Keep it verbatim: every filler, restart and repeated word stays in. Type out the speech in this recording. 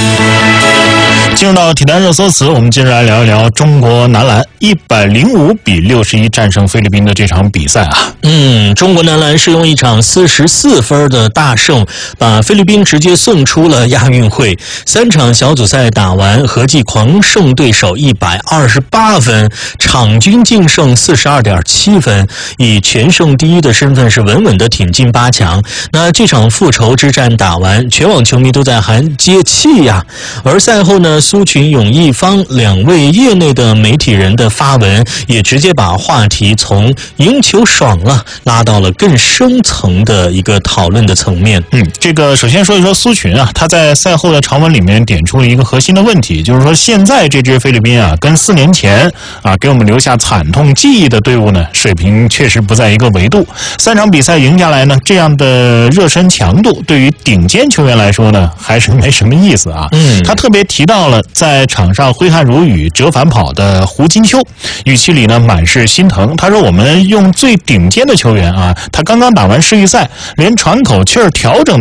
进入到体坛热搜词，我们接着来聊一聊中国男篮一百零五比六十一战胜菲律宾的这场比赛啊。 嗯，中国男篮是用一场四十四分的大胜，把菲律宾直接送出了亚运会。三场小组赛打完，合计狂胜对手一百二十八分，场均净胜四十二点七分，以全胜第一的身份是稳稳的挺进八强。那这场复仇之战打完，全网球迷都在喊解气呀。而赛后呢，苏群、永义方两位业内的媒体人的发文，也直接把话题从赢球爽了拉到了更深层的一个讨论的层面。 嗯，这个首先说一说苏群啊，他在赛后的长文里面点出了一个核心的问题，就是说现在这支菲律宾啊，跟四年前啊给我们留下惨痛记忆的队伍呢，水平确实不在一个维度。三场比赛赢下来呢，这样的热身强度对于顶尖球员来说呢，还是没什么意思啊。嗯，他特别提到了在场上挥汗如雨、折返跑的胡金秋，语气里呢满是心疼。他说：“我们用最顶尖的球员啊，他刚刚打完世预赛，连喘口气儿调整